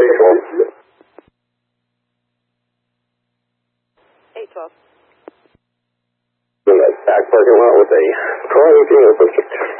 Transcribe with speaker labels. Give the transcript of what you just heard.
Speaker 1: In that back parking lot with a crawling vehicle subject.